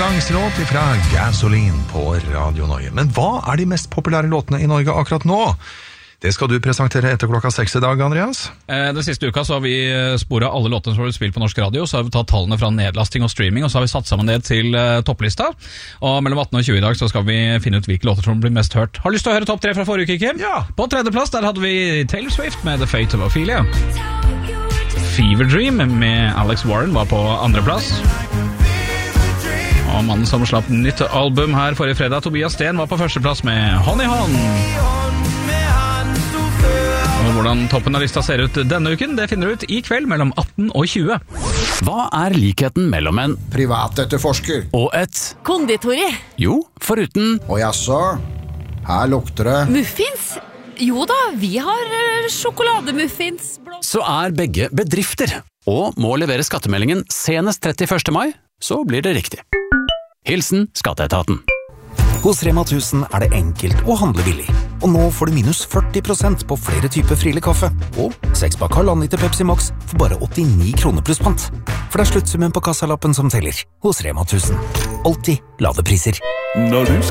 Konkurranselåt fra Gasoline på Radio Norge. Men hva de mest populære låtene i Norge akkurat nå? Det skal du presentere etter klokka 6 i dag, Andreas. Den siste uka så har vi sporet alle låtene som har blitt spilt på norsk radio. Så har vi tatt tallene fra nedlasting og streaming, og så har vi satt sammen det til topplista. Og mellom 18 og 20 i dag så skal vi finne ut hvilke låter som blir mest hørt. Har du lyst til å høre topp 3 fra forrige uke, Kim? Ja. På tredje plass der hadde vi Taylor Swift med The Fate of Ophelia. Fever Dream med Alex Warren var på andre plass. Og mannen som slapp nytt album her forrige fredag, Tobias Sten, var på første plass med Hånd i hånd. Og hvordan toppen av lista ser ut denne uken, det finner du ut i kveld mellom 18 og 20. Hva likheten mellom en privatetterforsker og et konditori? Jo, foruten og jaså, her lukter det Muffins? Jo da, vi har sjokolademuffins. så begge bedrifter, og må levere skattemeldingen senest 31. mai, så blir det riktig. Hilsen Skatteetaten. Hos Rema 1000 det enkelt å handle billig. Og nå får du minus 40% på flere typer Friele kaffe. Og 6-pakk halvannen liter Pepsi Max for bare 89 kroner pluss pant. For det sluttsummen på kassalappen som teller. Hos Rema 1000. Alltid lave priser. Når du